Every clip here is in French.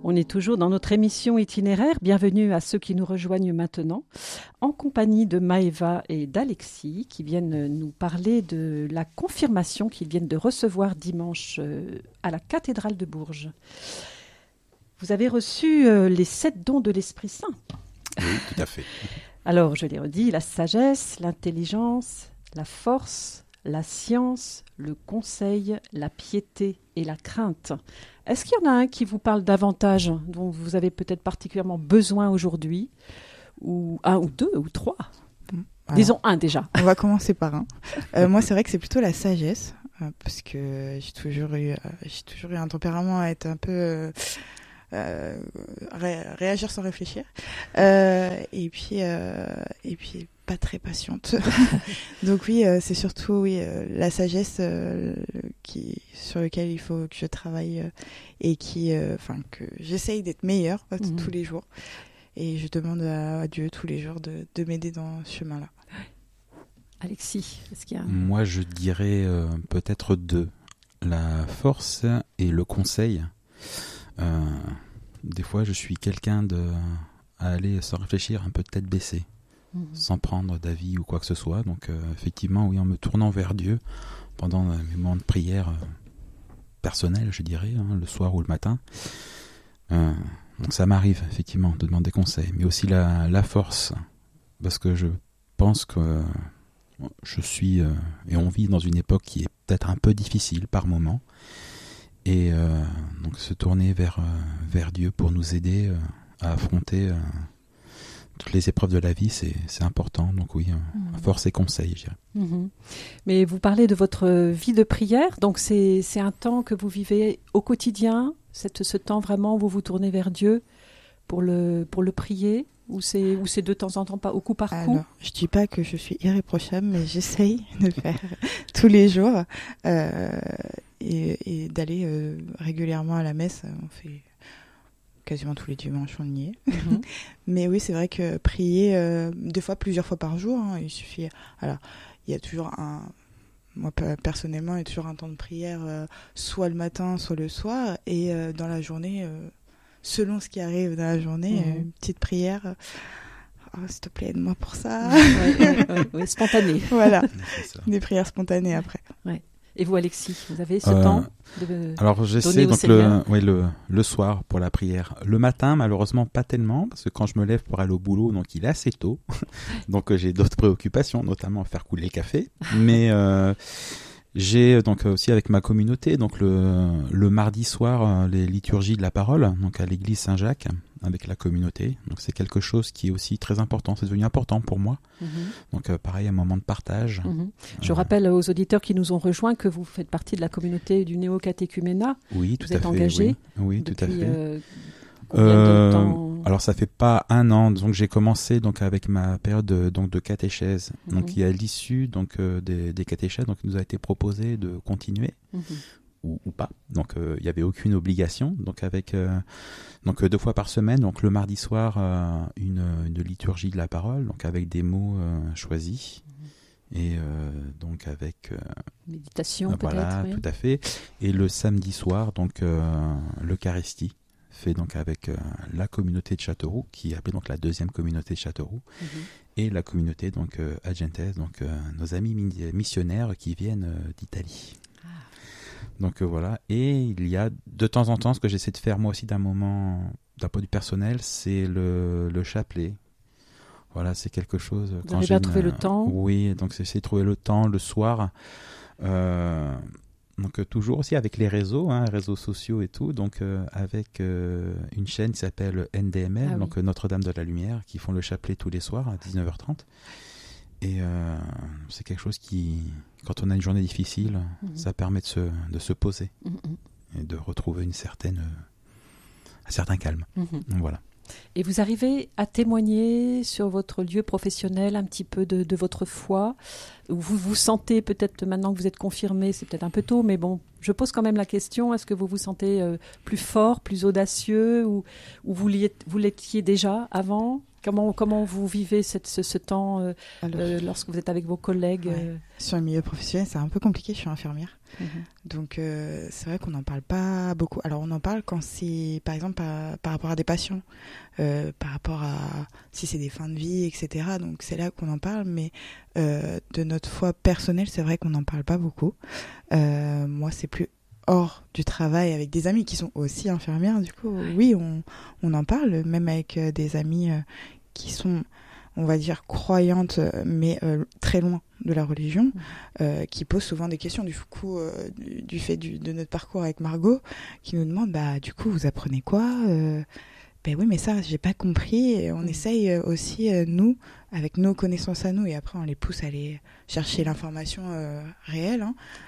On est toujours dans notre émission itinéraire. Bienvenue à ceux qui nous rejoignent maintenant, en compagnie de Maëva et d'Alexis, qui viennent nous parler de la confirmation qu'ils viennent de recevoir dimanche à la cathédrale de Bourges. Vous avez reçu les 7 dons de l'Esprit Saint. Oui, tout à fait. Alors, je l'ai redit, la sagesse, l'intelligence, la force, la science, le conseil, la piété et la crainte. Est-ce qu'il y en a un qui vous parle davantage, dont vous avez peut-être particulièrement besoin aujourd'hui, ou un ou deux ou trois? Disons un déjà. On va commencer par un. Moi, c'est vrai que c'est plutôt la sagesse, parce que j'ai toujours eu un tempérament à être un peu réagir sans réfléchir, et puis pas très patiente. Donc oui, c'est surtout la sagesse sur laquelle il faut que je travaille et que j'essaye d'être meilleure tous les jours. Et je demande à Dieu tous les jours de m'aider dans ce chemin-là. Alexis, est-ce qu'il y a Moi, je dirais peut-être 2. La force et le conseil. Des fois, je suis quelqu'un à aller sans réfléchir, un peu de tête baissée, sans prendre d'avis ou quoi que ce soit. Donc, effectivement, oui, en me tournant vers Dieu pendant mes moments de prière personnels, je dirais, le soir ou le matin. Donc, ça m'arrive, effectivement, de demander conseil. Mais aussi la force, parce que je pense que je suis, et on vit dans une époque qui est peut-être un peu difficile par moments. Et donc se tourner vers Dieu pour nous aider à affronter toutes les épreuves de la vie, c'est important. Donc oui, force et conseil, je dirais. Mais vous parlez de votre vie de prière, donc c'est un temps que vous vivez au quotidien, ce temps vraiment où vous vous tournez vers Dieu pour le prier, ou c'est de temps en temps, pas au coup par coup? Alors, je dis pas que je suis irréprochable, mais j'essaye de le faire tous les jours. Et d'aller régulièrement à la messe. On fait quasiment tous les dimanches, on y est. Mais oui, c'est vrai que prier des fois plusieurs fois par jour, il suffit. Alors, il y a toujours moi personnellement, il y a toujours un temps de prière, soit le matin, soit le soir, et dans la journée, selon ce qui arrive dans la journée, une petite prière. Oh, s'il te plaît, aide-moi pour ça. Oui, spontané. Voilà, des prières spontanées après. Ouais. Et vous, Alexis, vous avez ce temps de alors j'essaie donc le soir pour la prière. Le matin, malheureusement, pas tellement, parce que quand je me lève pour aller au boulot, donc il est assez tôt. Donc j'ai d'autres préoccupations, notamment faire couler le café. Mais j'ai donc aussi avec ma communauté, donc le mardi soir, les liturgies de la parole, donc à l'église Saint-Jacques, avec la communauté. Donc c'est quelque chose qui est aussi très important. C'est devenu important pour moi. Donc pareil, un moment de partage. Je rappelle aux auditeurs qui nous ont rejoints que vous faites partie de la communauté du néo-catéchuménat. Oui, tout à fait. Vous êtes engagé. Oui, tout à fait. Combien de temps? Alors ça fait pas 1 an, donc j'ai commencé donc avec ma période de catéchèse. Donc à l'issue donc des catéchèses, donc il nous a été proposé de continuer. Ou pas. Donc il n'y avait aucune obligation. Donc avec 2 fois par semaine, donc le mardi soir, une liturgie de la parole, donc avec des mots choisis. Et donc avec méditation voilà, peut-être. Tout à fait. Et le samedi soir, donc l'Eucharistie fait donc avec la communauté de Châteauroux, qui est appelée donc la 2e communauté de Châteauroux, et la communauté donc Agentes, donc nos amis missionnaires qui viennent d'Italie. Donc voilà, et il y a de temps en temps, ce que j'essaie de faire moi aussi d'un point de vue personnel, c'est le chapelet. Voilà, c'est quelque chose... Vous arrivez à trouver le temps? Oui, donc j'essaie de trouver le temps le soir. Donc toujours aussi avec les réseaux sociaux et tout, donc avec une chaîne qui s'appelle NDML, donc Notre-Dame de la Lumière, qui font le chapelet tous les soirs à 19h30. Et c'est quelque chose qui, quand on a une journée difficile, ça permet de se poser et de retrouver un certain calme. Donc, voilà. Et vous arrivez à témoigner sur votre lieu professionnel un petit peu de votre foi? Vous vous sentez peut-être, maintenant que vous êtes confirmé, c'est peut-être un peu tôt, mais bon, je pose quand même la question, est-ce que vous vous sentez plus fort, plus audacieux, ou vous l'étiez déjà avant? Comment vous vivez ce temps lorsque vous êtes avec vos collègues Sur le milieu professionnel, c'est un peu compliqué, je suis infirmière. Donc c'est vrai qu'on n'en parle pas beaucoup. Alors on en parle quand c'est, par exemple, par rapport à des patients, par rapport à si c'est des fins de vie, etc. Donc c'est là qu'on en parle, mais de notre foi personnelle, c'est vrai qu'on n'en parle pas beaucoup. Moi, c'est plus hors du travail avec des amis qui sont aussi infirmières. Du coup, oui, on en parle, même avec des amis qui sont, on va dire, croyantes, mais très loin de la religion, qui posent souvent des questions. Du coup, du fait de notre parcours avec Margot, qui nous demande, du coup, vous apprenez quoi oui, mais ça, j'ai pas compris. Et on essaye aussi, nous, avec nos connaissances à nous, et après on les pousse à aller chercher l'information réelle,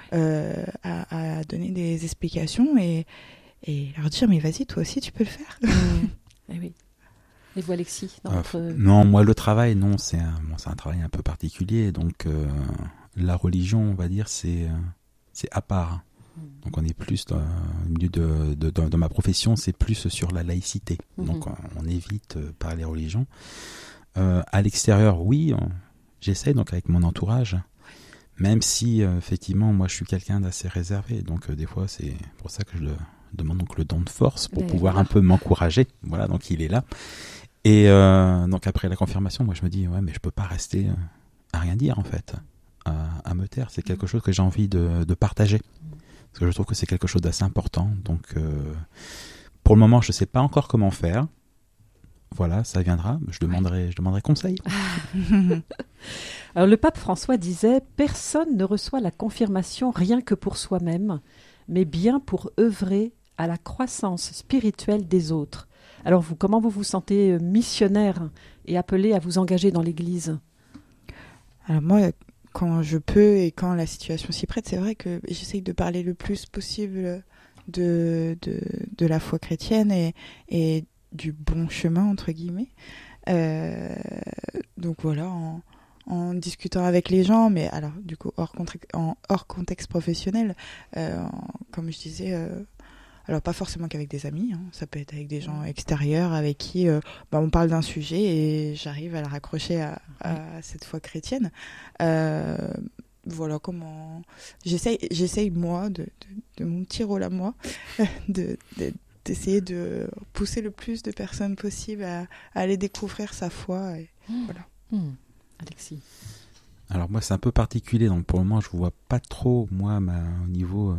à donner des explications et leur dire, mais vas-y, toi aussi, tu peux le faire. Eh oui. Et vous, Alexis, Non, moi, le travail, non, c'est un travail un peu particulier. Donc, la religion, on va dire, c'est à part. Donc on est plus dans ma profession, c'est plus sur la laïcité. Donc on évite parler religion. À l'extérieur, oui, j'essaie donc avec mon entourage, même si effectivement moi je suis quelqu'un d'assez réservé. Donc des fois c'est pour ça que je demande donc le don de force pour pouvoir un peu m'encourager. Voilà, donc il est là. Et donc après la confirmation, moi je me dis ouais mais je peux pas rester à rien dire en fait, à me taire. C'est quelque chose que j'ai envie de partager. Parce que je trouve que c'est quelque chose d'assez important. Donc, pour le moment, je ne sais pas encore comment faire. Voilà, ça viendra. Je demanderai conseil. Alors, le pape François disait « Personne ne reçoit la confirmation rien que pour soi-même, mais bien pour œuvrer à la croissance spirituelle des autres. » Alors, comment vous vous sentez missionnaire et appelé à vous engager dans l'Église ? Alors moi, quand je peux et quand la situation s'y prête, c'est vrai que j'essaye de parler le plus possible de la foi chrétienne et du bon chemin, entre guillemets. Donc voilà, en discutant avec les gens, mais alors du coup hors contexte professionnel, comme je disais, alors pas forcément qu'avec des amis, ça peut être avec des gens extérieurs avec qui on parle d'un sujet et j'arrive à la raccrocher à cette foi chrétienne. Voilà comment j'essaye moi de mon petit rôle à moi d'essayer de pousser le plus de personnes possible à aller découvrir sa foi et voilà. Alexis. Alors moi c'est un peu particulier, donc pour le moment je ne vois pas trop moi au niveau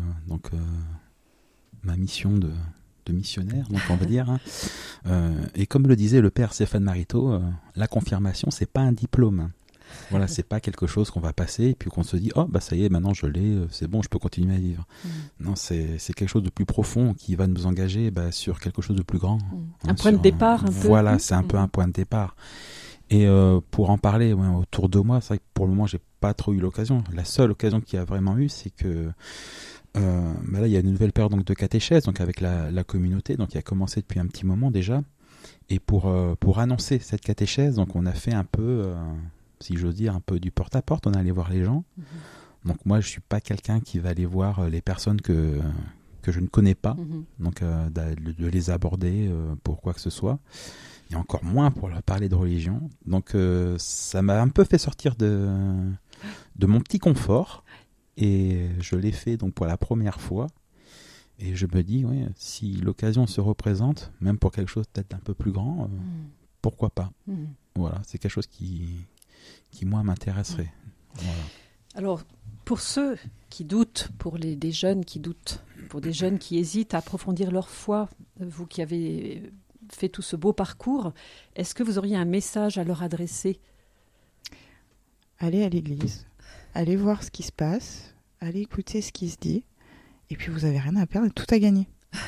ma mission de missionnaire, donc on va dire. Et comme le disait le père Stéphane Marito, la confirmation, c'est pas un diplôme. Voilà, c'est pas quelque chose qu'on va passer et puis qu'on se dit ça y est, maintenant je l'ai, c'est bon, je peux continuer à vivre. Non, c'est quelque chose de plus profond qui va nous engager sur quelque chose de plus grand. Un point de départ, un peu. Voilà, c'est un peu un point de départ. Et pour en parler autour de moi, c'est vrai que pour le moment, j'ai pas trop eu l'occasion. La seule occasion qu'il y a vraiment eu, c'est que là, il y a une nouvelle période donc, de catéchèse donc avec la communauté, donc qui a commencé depuis un petit moment déjà. Et pour annoncer cette catéchèse, donc on a fait un peu, si j'ose dire, un peu du porte-à-porte. On est allé voir les gens. Donc moi, je suis pas quelqu'un qui va aller voir les personnes que je ne connais pas, donc de les aborder pour quoi que ce soit. Et encore moins pour leur parler de religion. Donc ça m'a un peu fait sortir de mon petit confort. Et je l'ai fait donc pour la première fois. Et je me dis, si l'occasion se représente, même pour quelque chose peut-être d'un peu plus grand, pourquoi pas. Voilà, c'est quelque chose qui moi, m'intéresserait. Voilà. Alors, pour ceux qui doutent, pour des jeunes qui doutent, pour des jeunes qui hésitent à approfondir leur foi, vous qui avez fait tout ce beau parcours, est-ce que vous auriez un message à leur adresser ? Allez à l'église, allez voir ce qui se passe, allez écouter ce qui se dit, et puis vous n'avez rien à perdre, tout à gagner.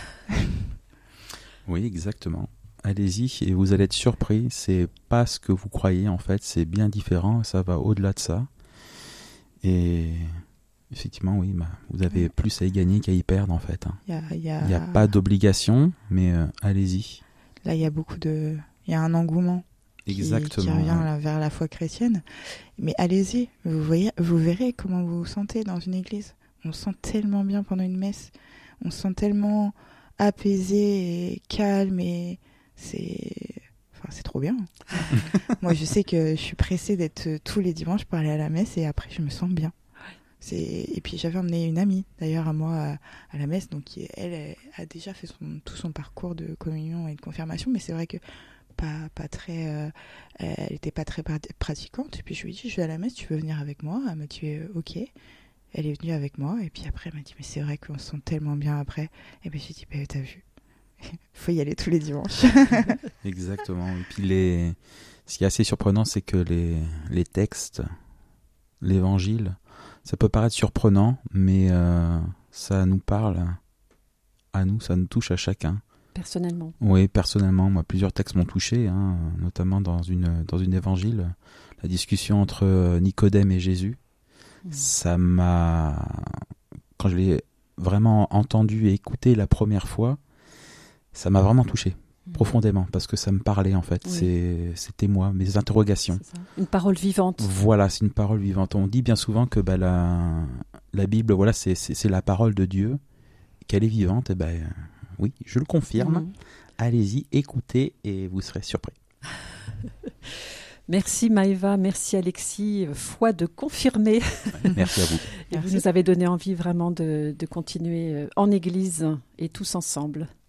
Oui, exactement. Allez-y et vous allez être surpris, c'est pas ce que vous croyez en fait, c'est bien différent, ça va au-delà de ça. Et effectivement, oui, vous avez plus à y gagner qu'à y perdre en fait. Il y a pas d'obligation, mais allez-y. Là, il y a un engouement qui revient vers la foi chrétienne. Mais allez-y, vous verrez comment vous vous sentez dans une église. On se sent tellement bien pendant une messe, on se sent tellement apaisé et calme et c'est c'est trop bien. Moi, je sais que je suis pressée d'être tous les dimanches pour aller à la messe et après, je me sens bien. Et puis, j'avais emmené une amie, d'ailleurs, à moi à la messe. Donc, elle a déjà fait tout son parcours de communion et de confirmation. Mais c'est vrai que pas très... elle n'était pas très pratiquante. Et puis, je lui ai dit, je vais à la messe, tu veux venir avec moi? Elle m'a dit, ok. Elle est venue avec moi. Et puis après, elle m'a dit, mais c'est vrai qu'on se sent tellement bien après. Et puis, j'ai dit, bah, t'as vu. Il faut y aller tous les dimanches. Exactement. Et puis ce qui est assez surprenant, c'est que les textes, l'évangile, ça peut paraître surprenant, mais ça nous parle à nous, ça nous touche à chacun. Personnellement. Oui, personnellement, moi, plusieurs textes m'ont touché, notamment dans une évangile, la discussion entre Nicodème et Jésus. Ça m'a, quand je l'ai vraiment entendu et écouté la première fois, ça m'a vraiment touché profondément parce que ça me parlait en fait. Oui. C'était moi, mes interrogations. C'est ça. Une parole vivante. Voilà, c'est une parole vivante. On dit bien souvent que la Bible, voilà, c'est la parole de Dieu, qu'elle est vivante. Et oui, je le confirme. Allez-y, écoutez et vous serez surpris. Merci Maëva, merci Alexis, foi de confirmer. Merci à vous. Et vous nous avez donné envie vraiment de continuer en église et tous ensemble.